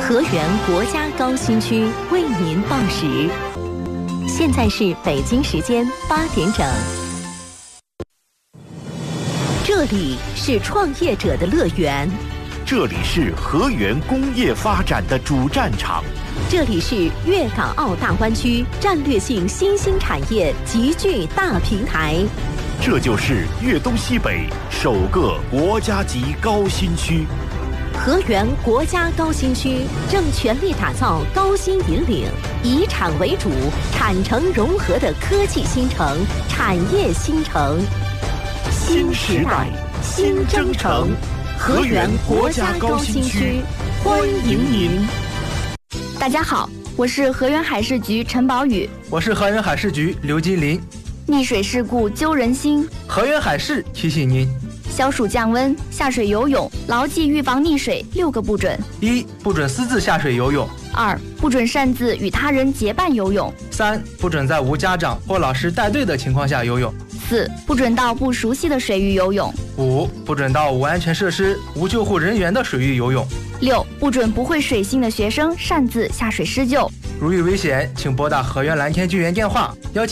河源国家高新区为您报时，现在是北京时间8点整。这里是创业者的乐园， 这里是河源工业发展的主战场， 这里是粤港澳大湾区战略性新兴产业集聚大平台， 这就是粤东西北首个国家级高新区。 河源国家高新区正全力打造高新引领、以产为主、产城融合的科技新城、产业新城。 新时代新征程，河源国家高新区欢迎您。 大家好，我是河源海事局陈宝宇， 我是河源海事局刘金林。 溺水事故揪人心， 河源海事提醒您： 消暑降温，下水游泳，牢记预防溺水6个不准。 1. 不准私自下水游泳。 2. 不准擅自与他人结伴游泳。 3. 不准在无家长或老师带队的情况下游泳。 4. 不准到不熟悉的水域游泳。 5. 不准到无安全设施、无救护人员的水域游泳。 6. 不准不会水性的学生擅自下水施救。 如遇危险，请拨打河源蓝天救援电话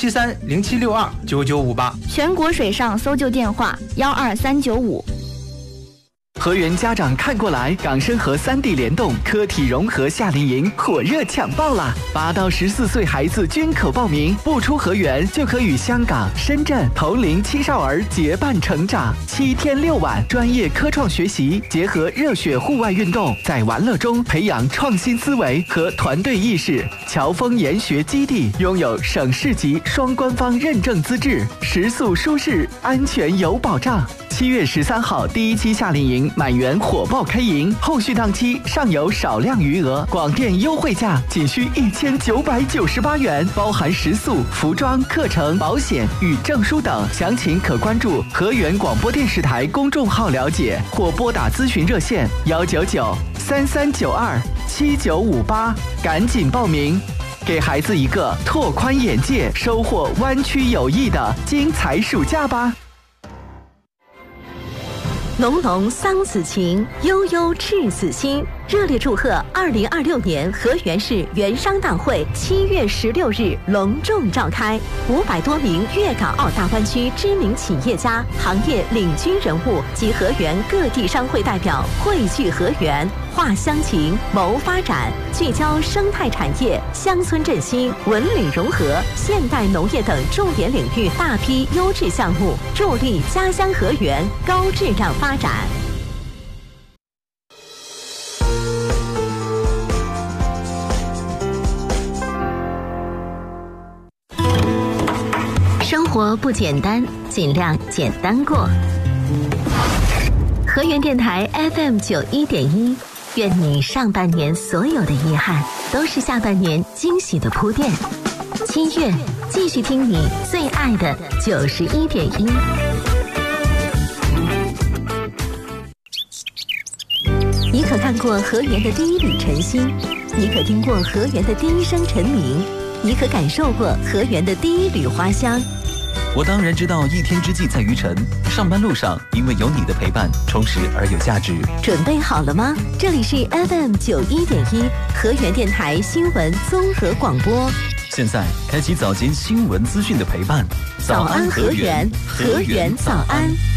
17307629958， 全国水上搜救电话12395。 河源家长看过来，港深河3地联动科体融合夏令营火热抢报啦！8到14岁孩子均可报名，不出河源就可与香港、深圳同龄青少儿结伴成长。7天6晚，专业科创学习结合热血户外运动，在玩乐中培养创新思维和团队意识。侨丰研学基地拥有省市级双官方认证资质，食宿舒适，安全有保障。7月13号第1期夏令营满员火爆开营，后续档期尚有少量余额，广电优惠价仅需1998元，包含食宿、服装、课程、保险与证书等。详情可关注河源广播电视台公众号了解，或拨打咨询热线199-3392-7958，赶紧报名，给孩子一个拓宽眼界、收获湾区友谊的精彩暑假吧。 浓浓桑梓情，悠悠赤子心。热烈祝贺2026年河源市园商大会7月16日隆重召开，500多名粤港澳大湾区知名企业家、行业领军人物及河源各地商会代表汇聚河源，话乡情，谋发展，聚焦生态产业、乡村振兴、文旅融合、现代农业等重点领域大批优质项目，助力家乡河源高质量发展。生活不简单，尽量简单过。河源电台 FM91.1，愿你上半年所有的遗憾，都是下半年惊喜的铺垫。7月，继续听你最爱的91.1。你可看过河源的第一缕晨曦，你可听过河源的第一声晨鸣，你可感受过河源的第一缕花香。 我当然知道一天之计在于晨，上班路上因为有你的陪伴，充实而有价值。 准备好了吗？这里是 FM91.1 河源电台新闻综合广播。 现在开启早间新闻资讯的陪伴。 早安河源，河源早安。